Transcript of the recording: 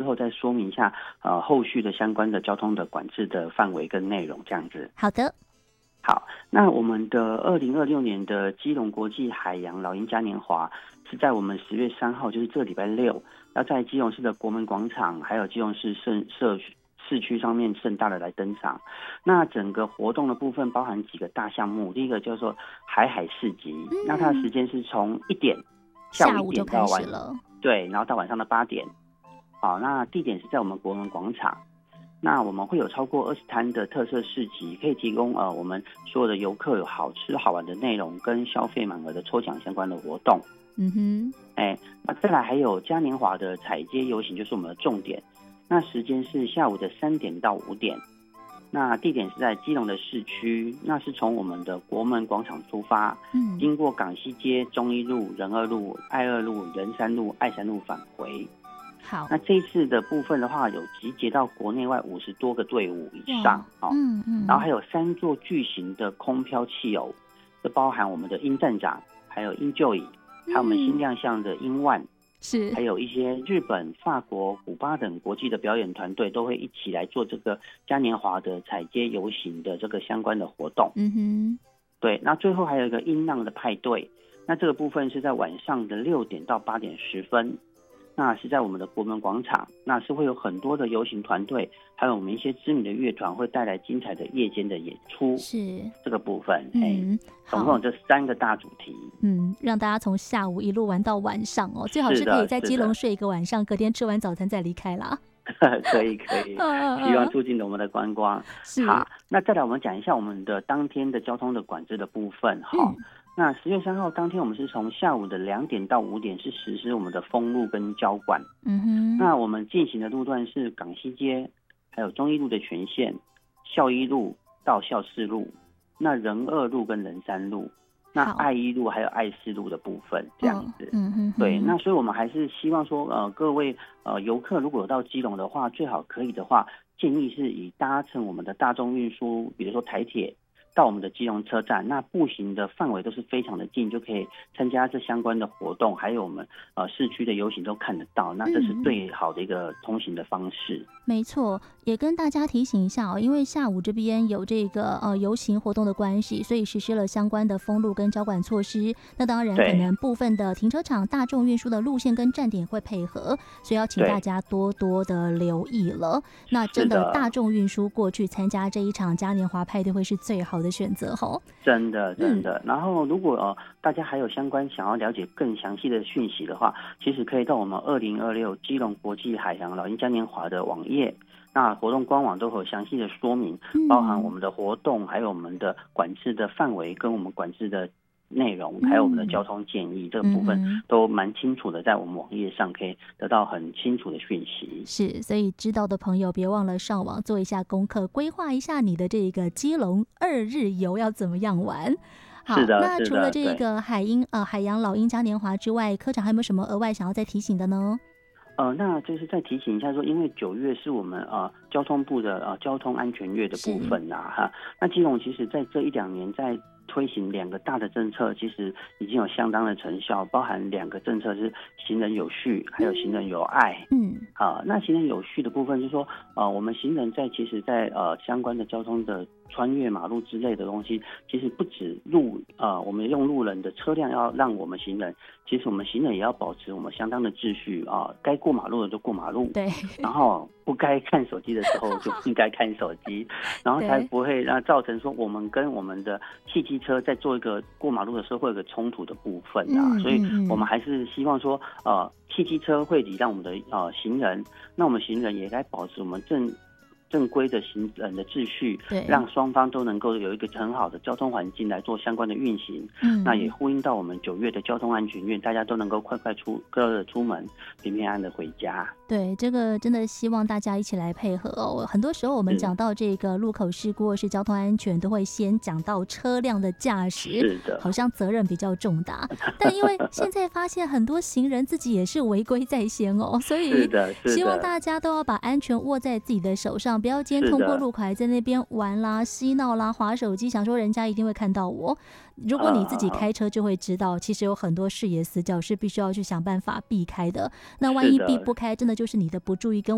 后再说明一下后续的相关的交通的管制的范围跟内容这样子。 好的。 好，那我们的2026年的基隆国际海洋老鹰嘉年华是在我们10月3号，就是这个礼拜六，要在基隆市的国门广场还有基隆市市区上面盛大的来登场。那整个活动的部分包含几个大项目，第一个叫做海市集，那它的时间是从下午1点到晚上，对，然后到晚上的8点。好，那地点是在我们国门广场。那我们会有超过20摊的特色市集，可以提供我们所有的游客有好吃好玩的内容跟消费满额的抽奖相关的活动。那再来还有嘉年华的踩街游行，就是我们的重点。那时间是下午的3点到5点。那地点是在基隆的市区，那是从我们的国门广场出发，经过港西街、中一路、仁二路、爱二路、仁三路、爱三路返回。 好， 那这一次的部分的话，有集结到国内外50多个队伍以上，然后还有3座巨型的空飘汽偶，这包含我们的鹰站长，还有鹰就椅，还有我们新亮相的鹰万， 是，还有一些日本、法国、古巴等国际的表演团队都会一起来做这个嘉年华的踩街游行的这个相关的活动。对，那最后还有一个音浪的派对，那这个部分是在晚上的6点到8点10分。那是在我们的国门广场，那是会有很多的游行团队，还有我们一些知名的乐团会带来精彩的夜间的演出，是这个部分。总共有这3个大主题， 让大家从下午一路玩到晚上哦，最好是可以在基隆睡一个晚上，隔天吃完早餐再离开啦。 可以，希望促进我们的观光。好，那再来我们讲一下我们的当天的交通的管制的部分。那10月3号当天，我们是从下午的2点到5点是实施我们的封路跟交管。那我们进行的路段是港西街，还有中一路的全线，孝一路到孝四路，那仁二路跟仁三路，那爱一路还有爱四路的部分，这样子。对，那所以我们还是希望说，各位游客如果有到基隆的话，最好可以的话，建议是以搭乘我们的大众运输，比如说台铁。到我们的基隆车站，那步行的范围都是非常的近，就可以参加这相关的活动，还有我们市区的游行都看得到，那这是最好的一个通行的方式。 没错，也跟大家提醒一下因为下午这边有这个游行活动的关系，所以实施了相关的封路跟交管措施。那当然可能部分的停车场、大众运输的路线跟站点会配合，所以要请大家多多的留意了。那真的大众运输过去参加这一场嘉年华派对会是最好的选择真的。然后如果大家还有相关想要了解更详细的讯息的话，其实可以到我们2026基隆国际海洋老鹰嘉年华的网页，那活动官网都会有详细的说明，包含我们的活动，还有我们的管制的范围跟我们管制的内容，还有我们的交通建议，这个部分都蛮清楚的，在我们网页上可以得到很清楚的讯息。 是，所以知道的朋友别忘了上网做一下功课，规划一下你的这个基隆2日游要怎么样玩。好，那除了这个海洋老鹰嘉年华之外，科长还有没有什么额外想要再提醒的呢？ 那就是再提醒一下说，因为9月是我们交通部的交通安全月的部分那基隆其实在这1-2年在推行2个大的政策，其实已经有相当的成效，包含2个政策是行人有序，还有行人有爱。那行人有序的部分就是说，我们行人其实在相关的交通的穿越马路之类的东西，其实不止我们用路人的车辆要让我们行人，其实我们行人也要保持我们相当的秩序该过马路的就过马路，对，然后不该看手机的时候就不应该看手机，然后才不会让造成说我们跟我们的汽机车在做一个过马路的时候会有个冲突的部分所以我们还是希望说汽机车会礼让我们的行人，那我们行人也该保持我们正规的行人的秩序，让双方都能够有一个很好的交通环境来做相关的运行。那也呼应到我们9月的交通安全月，大家都能够快乐的出门，平平安安的回家。对，这个真的希望大家一起来配合很多时候我们讲到这个路口事故或是交通安全，都会先讲到车辆的驾驶，是的，好像责任比较重大。但因为现在发现很多行人自己也是违规在先所以希望大家都要把安全握在自己的手上。不要今天通过路口还在那边玩啦、嬉闹啦、滑手机，想说人家一定会看到我。如果你自己开车就会知道，其实有很多视野死角是必须要去想办法避开的。那万一避不开，真的就是你的不注意跟